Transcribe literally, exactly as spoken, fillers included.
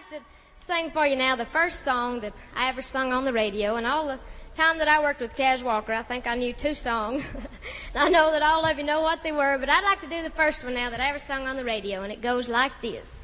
to sing for you now the first song that I ever sung on the radio. And all the time that I worked with Cash Walker, I think I knew two songs. And I know that all of you know what they were, but I'd like to do the first one now that I ever sung on the radio, and it goes like this.